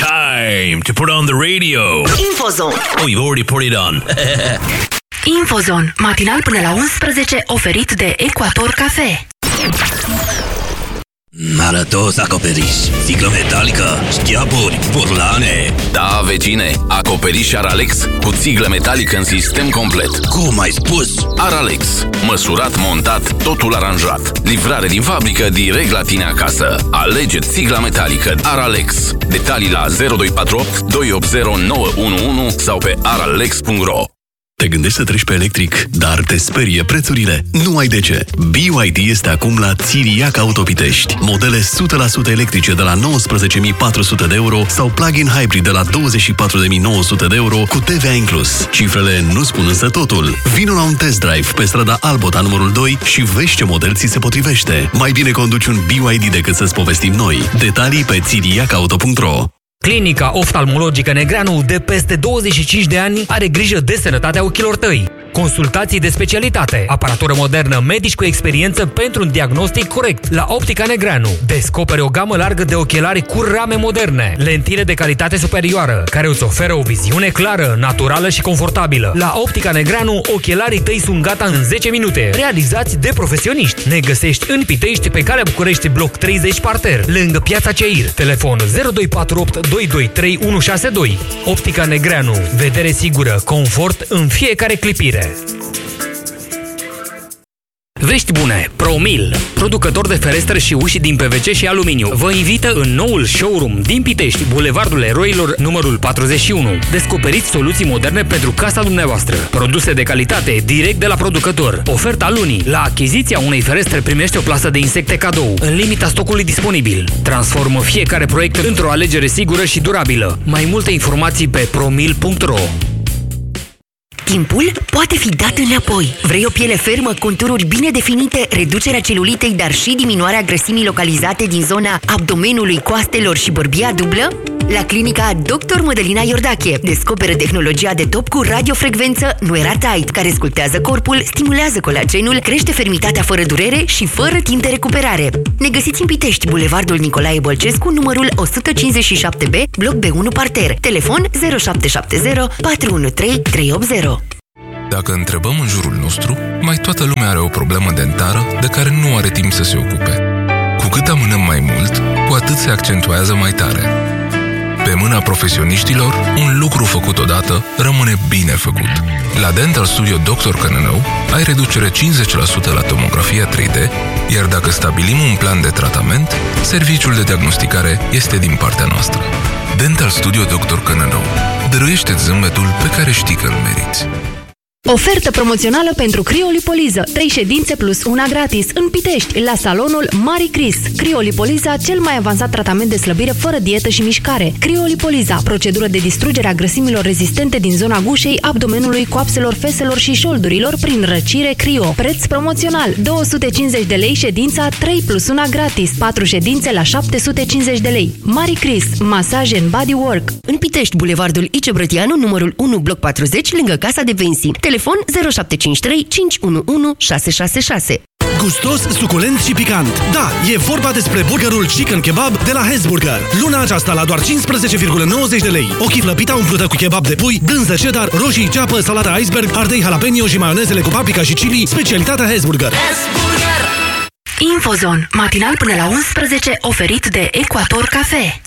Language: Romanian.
Time to put on the radio. Infozone. Oh, you've already put it on. Infozone, matinal până la 11, oferit de Equator Cafe. Arătos acoperiș, sticlă metalică, șchiaburi, burlane. Da, vecine, acoperiș Aralex cu țiglă metalică în sistem complet. Cum ai spus? Aralex, măsurat, montat, totul aranjat. Livrare din fabrică direct la tine acasă. Alege țigla metalică Aralex. Detalii la 0248 280 911 sau pe aralex.ro. Te gândești să treci pe electric, dar te sperie prețurile? Nu ai de ce! BYD este acum la Țiriac Autopitești. Modele 100% electrice de la 19.400 de euro sau plug-in hybrid de la 24.900 de euro cu TVA inclus. Cifrele nu spun însă totul. Vino la un test drive pe strada Albota numărul 2 și vezi ce model ți se potrivește. Mai bine conduci un BYD decât să-ți povestim noi. Detalii pe țiriacauto.ro. Clinica Oftalmologică Negreanu de peste 25 de ani are grijă de sănătatea ochilor tăi. Consultații de specialitate, aparatură modernă, medici cu experiență pentru un diagnostic corect. La Optica Negreanu descoperi o gamă largă de ochelari cu rame moderne, lentile de calitate superioară, care îți oferă o viziune clară, naturală și confortabilă. La Optica Negreanu, ochelarii tăi sunt gata în 10 minute, realizați de profesioniști. Ne găsești în Pitești, pe calea București, bloc 30 parter, lângă Piața Ceir. Telefon 0248 223 162. Optica Negreanu. Vedere sigură, confort în fiecare clipire. Vești bune! Promil, producător de ferestre și uși din PVC și aluminiu, vă invită în noul showroom din Pitești, Bulevardul Eroilor, numărul 41. Descoperiți soluții moderne pentru casa dumneavoastră. Produse de calitate, direct de la producător. Oferta lunii. La achiziția unei ferestre primești o plasă de insecte cadou, în limita stocului disponibil. Transformă fiecare proiect într-o alegere sigură și durabilă. Mai multe informații pe promil.ro. Timpul poate fi dat înapoi. Vrei o piele fermă, contururi bine definite, reducerea celulitei, dar și diminuarea grăsimii localizate din zona abdomenului, coastelor și bărbia dublă? La clinica Dr. Mădălina Iordache descoperă tehnologia de top cu radiofrecvență Nueratyte, care sculptează corpul, stimulează colagenul, crește fermitatea fără durere și fără timp de recuperare. Ne găsiți în Pitești, Bulevardul Nicolae Bălcescu, numărul 157B, bloc B1 parter. Telefon 0770 413 380. Dacă întrebăm în jurul nostru, mai toată lumea are o problemă dentară de care nu are timp să se ocupe. Cu cât amânăm mai mult, cu atât se accentuează mai tare. Pe mâna profesioniștilor, un lucru făcut odată rămâne bine făcut. La Dental Studio Dr. Cănănău ai reducere 50% la tomografia 3D, iar dacă stabilim un plan de tratament, serviciul de diagnosticare este din partea noastră. Dental Studio Dr. Cănănău. Dăruiește-ți zâmbetul pe care știi că îl meriți. Ofertă promoțională pentru criolipoliză. 3 ședințe plus una gratis în Pitești, la salonul Marie Chris. Criolipoliza, cel mai avansat tratament de slăbire fără dietă și mișcare. Criolipoliza, procedură de distrugere a grăsimilor rezistente din zona gușei, abdomenului, coapselor, feselor și șoldurilor prin răcire crio. Preț promoțional: 250 de lei ședința, 3 plus una gratis. 4 ședințe la 750 de lei. Marie Chris, masaje and body work. În Pitești, Bulevardul Ice Brătianu, numărul 1, bloc 40, lângă Casa de Pensii. Telefon 0753 511 666. Gustos, suculent și picant. Da, e vorba despre burgerul Chicken Kebab de la Hesburger. Luna aceasta la doar 15,90 de lei. O chiflă pita umplută cu kebab de pui, brânză cheddar, roșii, ceapă, salată iceberg, ardei jalapeno și maionezele cu paprika și chili, specialitatea Hesburger. Infozone, matinal până la 11, oferit de Equator Cafe.